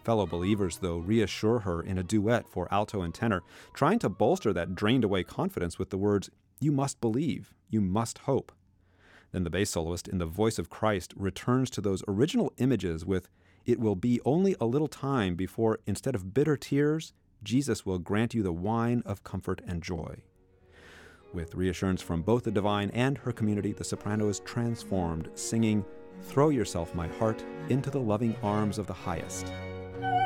fellow believers, though, reassure her in a duet for alto and tenor, trying to bolster that drained-away confidence with the words, "You must believe, you must hope." Then the bass soloist, in the voice of Christ, returns to those original images with, "It will be only a little time before, instead of bitter tears, Jesus will grant you the wine of comfort and joy." With reassurance from both the divine and her community, the soprano is transformed, singing, "Throw yourself, my heart, into the loving arms of the highest."